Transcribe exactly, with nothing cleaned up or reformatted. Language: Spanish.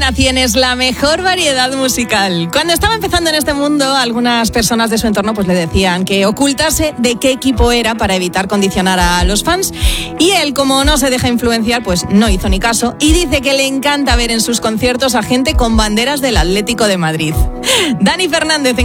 Cadena cien es la mejor variedad musical. Cuando estaba empezando en este mundo, algunas personas de su entorno pues le decían que ocultase de qué equipo era para evitar condicionar a los fans. Y él, como no se deja influenciar, pues no hizo ni caso y dice que le encanta ver en sus conciertos a gente con banderas del Atlético de Madrid. Dani Fernández.